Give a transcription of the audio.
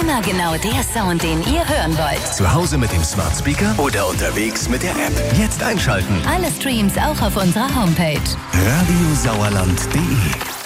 Immer genau der Sound, den ihr hören wollt. Zu Hause mit dem Smart Speaker oder unterwegs mit der App. Jetzt einschalten. Alle Streams auch auf unserer Homepage. Radiosauerland.de